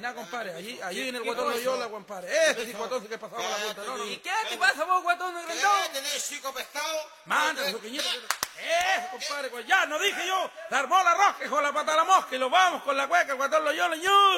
nada, compadre. Allí en el Guatón Loyola, compadre. Ese sí, Guatón, sí que pasaba la puerta. No. ¿Y qué te pasa vos, Guatón Negrendón? ¿Qué tenés, chico pescado? Manda su quiñito. Eso, compadre, pues ya, no dije yo. La armó la rosca, hijo de la pata de la mosca, y lo vamos con la cueca, el Guatón Loyola,